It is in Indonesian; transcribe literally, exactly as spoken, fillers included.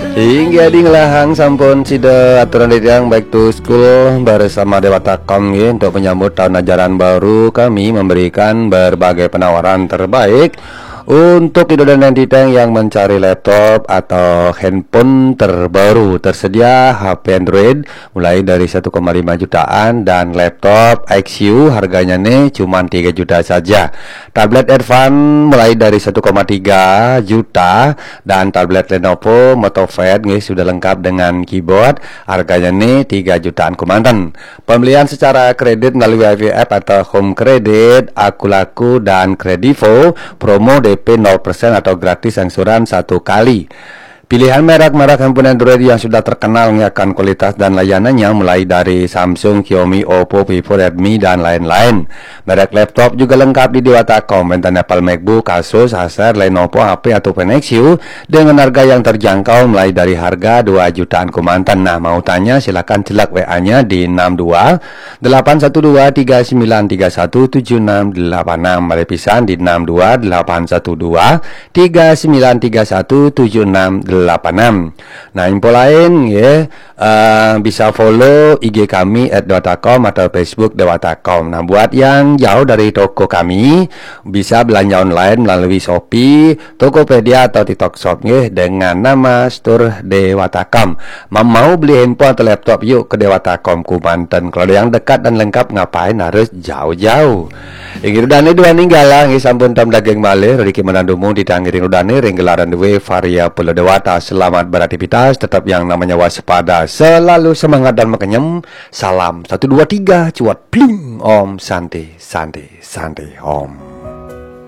Hingga di ngelahang sampun sida aturan yang back to school bersama Dewatakom ya. Untuk menyambut tahun ajaran baru kami memberikan berbagai penawaran terbaik untuk Ido dan Titeng yang mencari laptop atau handphone terbaru. Tersedia H P Android mulai dari satu koma lima jutaan dan laptop X U harganya nih cuma tiga juta saja. Tablet Advance mulai dari satu koma tiga juta dan tablet Lenovo MotoPad nih sudah lengkap dengan keyboard, harganya nih tiga jutaan kumantan. Pembelian secara kredit melalui W V F atau Home Credit, Akulaku dan Kredivo, promo D P nol persen atau gratis angsuran satu kali. Pilihan merek-merek handphone Android yang sudah terkenal akan kualitas dan layanannya mulai dari Samsung, Xiaomi, Oppo, Vivo, Redmi, dan lain-lain. Merek laptop juga lengkap di Dewatakom, enten Apple, MacBook, Asus, Acer, Lenovo, H P ataupun X U dengan harga yang terjangkau mulai dari harga dua jutaan kumantan. Nah, mau tanya silakan celak W A-nya di enam dua delapan satu dua tiga sembilan tiga satu tujuh enam delapan enam. Mari pisan di enam dua delapan satu dua tiga sembilan tiga satu tujuh enam delapan enam. Nah, info lain ya, uh, bisa follow I G kami at dewatakom atau Facebook Dewatakom. Nah, buat yang jauh dari toko kami bisa belanja online melalui Shopee, Tokopedia atau TikTok Shop ya, dengan nama Store Dewatakom. Mau beli handphone atau laptop, yuk ke Dewatakom ku Banten. Kalau yang dekat dan lengkap ngapain harus jauh-jauh. Ingin udane dua ninggala nggih sampun tam daging malih Riki menandumu ditanggiring udane ring gelaran dewe varia pulau Dewata. Selamat beraktivitas, tetap yang namanya waspada, selalu semangat dan mengenyam. Salam satu dua tiga cuat pling om santi santi santi om.